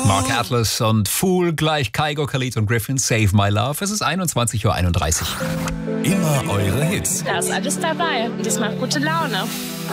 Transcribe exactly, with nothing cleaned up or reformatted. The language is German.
Mark Atlas und Fool gleich Kygo, Khalid und Griffin, Save My Love. Es ist einundzwanzig Uhr einunddreißig. Immer eure Hits. Da ist alles dabei und das macht gute Laune.